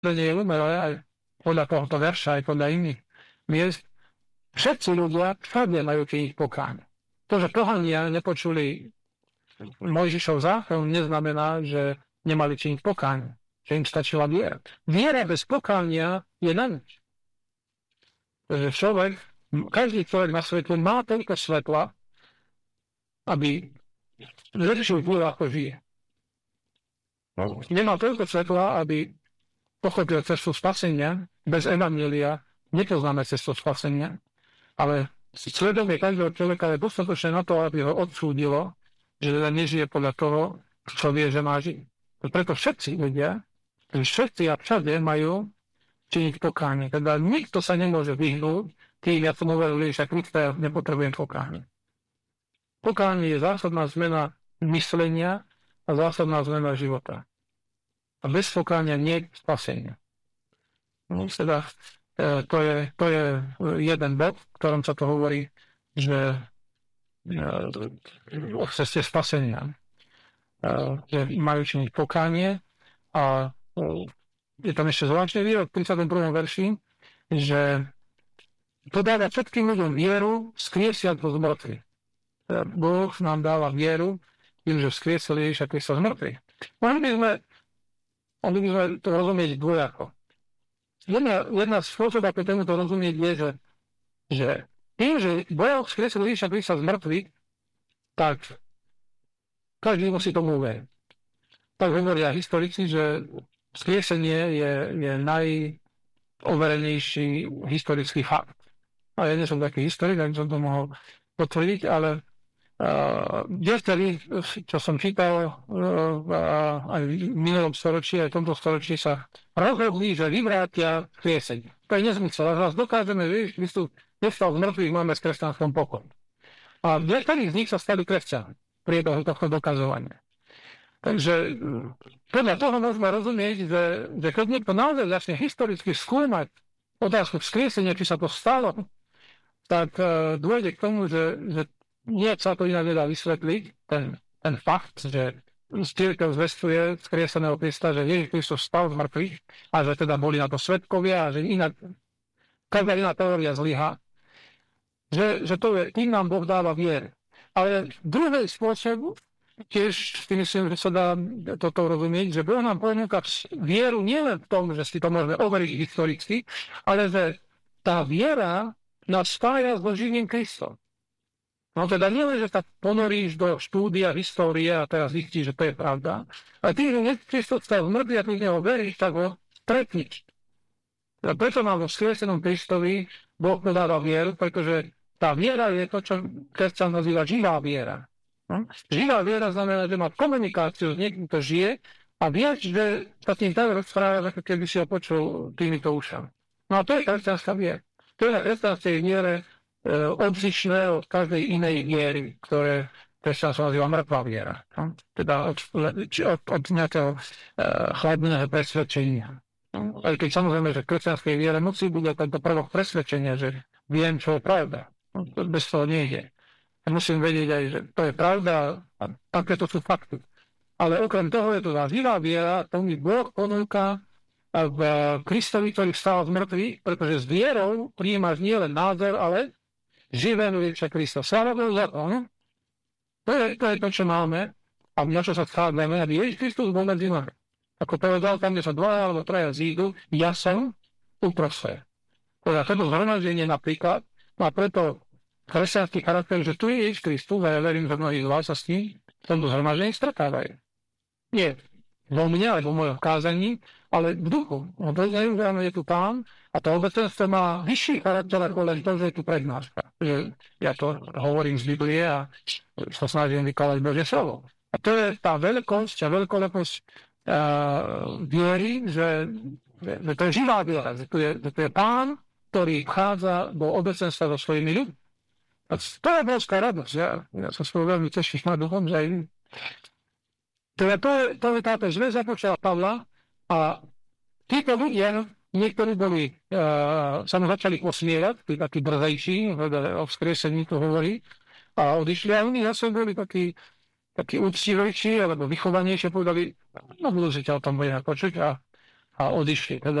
je umelé aj podľa tohoto verša, aj podľa iných miest. Všetci ľudia všade majú činiť pokánie. To, že pohania nepočuli Mojžišov zákon, neznamená, že nemali činiť pokánie. Že im stačila viera. Viera bez pokánia je na nič. Takže každý človek na svete má toľko svetla, aby zlepšil vôľu, ako žije. Nemá toľko svetla, aby pochopil cestu spasenia. Bez evanjelia nepoznáme cestu spasenia, ale svedomie každého človeka je dostatočné na to, aby ho odsúdilo, že teda nežije podľa toho, čo vie, že má žiť. Preto všetci ľudia, všetci a všade majú činiť pokánie. Teda nikto sa nemôže vyhnúť tým, ja som hovoril, že Krista, ja nepotrebujem pokánie. Pokánie je zásadná zmena myslenia a zásadná zmena života. A bez pokánia nie je spasenia. No, teda, to je jeden bod, v ktorom sa to hovorí, že o ceste spasenia. Že majú činiť pokánie a je tam ešte zvláštny výrok v 31. verši, že podáva všetkým ľuďom vieru, skriesiať ho z mŕtvych. Boh nám dáva vieru, tým, že vzkriesil Ježiša Krista z mŕtvych. Mohli by sme to rozumieť dvojako. Jedna z spôsob, ako tomuto rozumieť, je, že tým, že Boh vzkriesil Ježiša Krista z mŕtvych, tak každý musí tomu uveriť. Tak hovoria historici, že vzkriesenie je najoverenejší historický fakt. A ja nie som taký historik, ak som to mohol potvrdiť, ale viacerí, čo som čítal aj v minulom storočí, aj v tomto storočí sa rozhodli, že vyvrátia vzkriesenie. To je nezmysel. Ak vás dokážeme, že Ježiš Kristus nestal z mŕtvych, máme s kresťanskom pokoj. A viacerí z nich sa stali kresťanmi v priebehu tohto dokazovania. Takže podľa toho môžeme rozumieť, že keď niekto naozaj začne historicky skúmať otázku vzkriesenia, či sa to stalo, tak dôjde k tomu, že nie sa to inak nedá vysvetliť, ten fakt, že cirkev zvestuje vzkrieseného Krista, že Ježiš Kristus stal z mŕtvych a že teda boli na to svedkovia a že inak každá iná teória zlyhá, že to je, tým nám Boh dáva vieru. Ale druhý spôsob, tiež si myslím, že sa dá toto rozumieť, že Boh nám ponúka vieru nielen v tom, že si to môžeme overiť historicky, ale že tá viera nás spája so živým Kristom. No teda nielen, že sa ponoríš do štúdia histórie a teraz zistíš, že to je pravda, ale ty, že Kristus stal z mŕtvych a ty v neho veríš, tak ho stretneš. A preto nám vo vzkriesenom Kristovi Boh dáva vieru, pretože tá viera je to, čo kresťan nazýva živá viera. No? Živá viera znamená, že má komunikáciu s niekým, kto žije a vieš, že sa tým tak rozpráva, ako keby si ho počul týmito ušami. No a to je kresťanská viera. To je na kresťanskej viere odlišné od každej inej viery, ktoré kresťanstvo nazýva mŕtva viera. No? Teda od nejakého chladného presvedčenia. No? Aj keď samozrejme, že v kresťanskej viere musí byť aj tento prvok presvedčenia, že viem, čo je pravda. No, bez toho nejde. Musím vedieť aj, že to je pravda a takéto sú fakty. Ale okrem toho je to živá viera, to mi Boh ponúka v Kristovi, ktorý vstal z mŕtvych, pretože s vierou prijímaš nielen názor, ale živému Ježiša Krista. Sláva Bohu za to, no? To je to, čo máme a na čo sa schádzame, aby Ježiš Kristus bol medzi nami. Ako povedal, tam, kde sa dvaja alebo traja zídu, ja som uprostred. Teda toto zhromaždenie napríklad má preto kresťanský charakter, že tu je Ježiš Kristus a ja verím, že mnohí z vás sa s ním v tomto zhromaždení stretávajú. Nie vo mne, alebo v mojom kázaní, ale v duchu. No to je tu Pán a to obecenstvo má vyšší charakter ako len to, že je tu prednáška. Že ja to hovorím z Biblie a sa snažím vykladať Božie slovo. A to je tá veľkosť a veľkoleposť viery, že to je živá viera, že to je Pán, ktorý vchádza do obecenstva so svojimi ľuďmi. A to je veľká radosť. Ja sa svojho veľmi teším na duchom, že aj to je táto zväzť započala Pavla a títo ľudia, niektorí boli, sa mu začali posmievať, tí takí brzejší, o vzkriesení to hovorí, a odišli a oni zase boli takí úctivejší alebo vychovanejšie, povedali, no budú si ťa o tom budeme počuť a a odišli. Teda